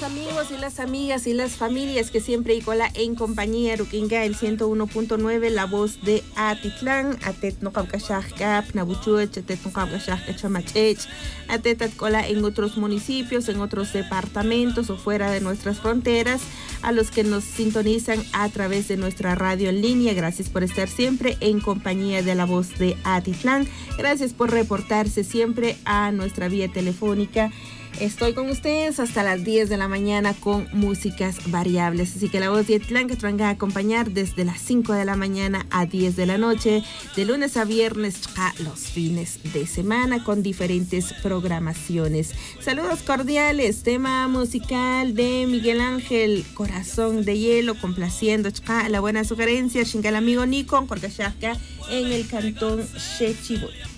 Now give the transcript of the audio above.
los amigos y las amigas y las familias que siempre icola en compañía Rukinga el 101.9, la voz de Atitlán, Atet no Caucashajcap, Nabuchuech, Atet no Caucashajca Chamachech, Atet Atcola en otros municipios, en otros departamentos o fuera de nuestras fronteras, a los que nos sintonizan a través de nuestra radio en línea. Gracias por estar siempre en compañía de la voz de Atitlán. Gracias por reportarse siempre a nuestra vía telefónica. Estoy con ustedes hasta las 10 de la mañana con músicas variables. Así que la voz de Atitlán que te van a acompañar desde las 5 de la mañana a 10 de la noche, de lunes a viernes a los fines de semana con diferentes programaciones. Saludos cordiales, tema musical de Miguel Ángel, Corazón de Hielo, complaciendo la buena sugerencia, Shingal amigo Nico, Corcachasca en el cantón Chechiboy.